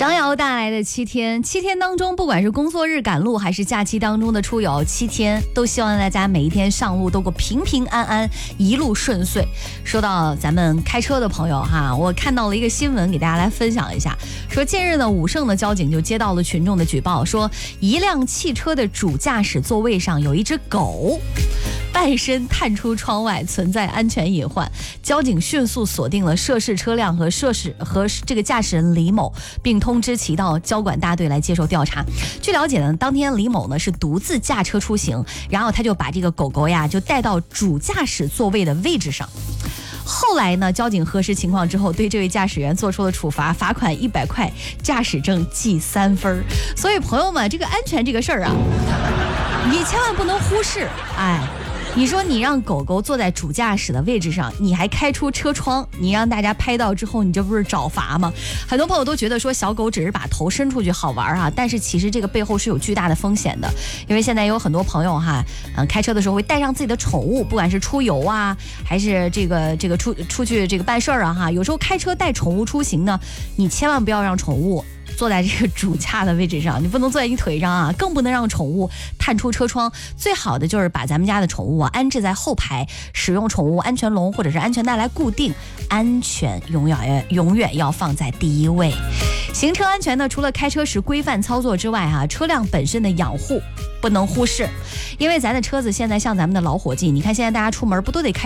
张瑶带来的7天，7天当中，不管是工作日赶路，还是假期当中的出游，7天都希望大家每一天上路都过平平安安，一路顺遂。说到咱们开车的朋友哈，我看到了一个新闻，给大家来分享一下。说近日呢，武胜的交警就接到了群众的举报，说一辆汽车的主驾驶座位上有一只狗。半身探出窗外，存在安全隐患。交警迅速锁定了涉事车辆和这个驾驶人李某，并通知其到交管大队来接受调查。据了解呢，当天李某呢是独自驾车出行，然后他就把这个狗狗呀就带到主驾驶座位的位置上。后来呢，交警核实情况之后，对这位驾驶员做出了处罚，罚款100块，驾驶证记3分。所以朋友们，这个安全这个事儿啊，你千万不能忽视。你说你让狗狗坐在主驾驶的位置上，你还开出车窗，你让大家拍到之后，你这不是找罚吗？很多朋友都觉得说小狗只是把头伸出去好玩啊，但是其实这个背后是有巨大的风险的。因为现在有很多朋友开车的时候会带上自己的宠物，不管是出游啊，还是这个出去这个办事儿啊有时候开车带宠物出行呢，你千万不要让宠物坐在这个主驾的位置上，你不能坐在你腿上更不能让宠物探出车窗。最好的就是把咱们家的宠物安置在后排，使用宠物安全笼或者是安全带来固定，安全永远要放在第一位。行车安全呢，除了开车时规范操作之外车辆本身的养护不能忽视。因为咱的车子现在像咱们的老伙计，你看现在大家出门不都得开